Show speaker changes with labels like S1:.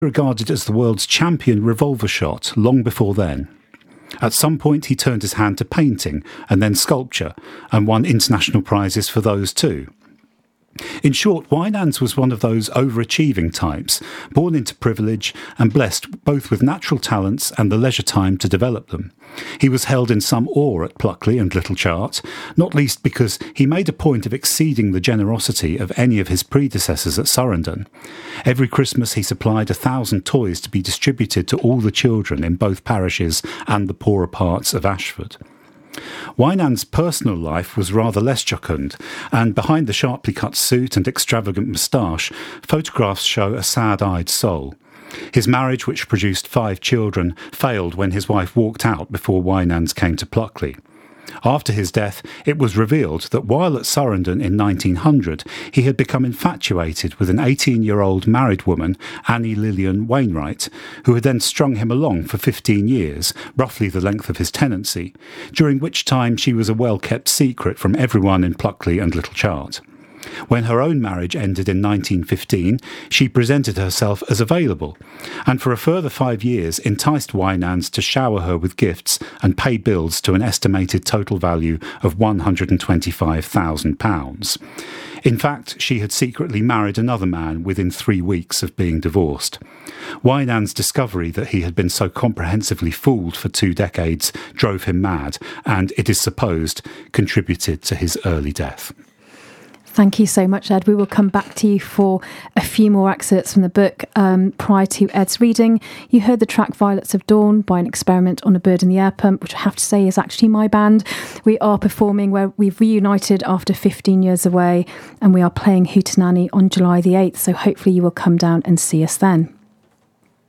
S1: regarded as the world's champion revolver shot long before then. At some point he turned his hand to painting and then sculpture, and won international prizes for those too. In short, Winans was one of those overachieving types, born into privilege and blessed both with natural talents and the leisure time to develop them. He was held in some awe at Pluckley and Little Chart, not least because he made a point of exceeding the generosity of any of his predecessors at Surrendon. Every Christmas he supplied 1,000 toys to be distributed to all the children in both parishes and the poorer parts of Ashford. Winans' personal life was rather less jocund, and behind the sharply cut suit and extravagant moustache, photographs show a sad-eyed soul. His marriage, which produced 5 children, failed when his wife walked out before Winans came to Pluckley. After his death, it was revealed that while at Surrendon in 1900, he had become infatuated with an 18-year-old married woman, Annie Lillian Wainwright, who had then strung him along for 15 years, roughly the length of his tenancy, during which time she was a well-kept secret from everyone in Pluckley and Little Chart. When her own marriage ended in 1915, she presented herself as available, and for a further 5 years enticed Winans to shower her with gifts and pay bills to an estimated total value of £125,000. In fact, she had secretly married another man within 3 weeks of being divorced. Winans' discovery that he had been so comprehensively fooled for 2 decades drove him mad, and, it is supposed, contributed to his early death.
S2: Thank you so much, Ed. We will come back to you for a few more excerpts from the book. Prior to Ed's reading, you heard the track Violets of Dawn by An Experiment on a Bird in the Air Pump, which I have to say is actually my band. We are performing where we've reunited after 15 years away, and we are playing Hootenanny on July the 8th, so hopefully you will come down and see us then.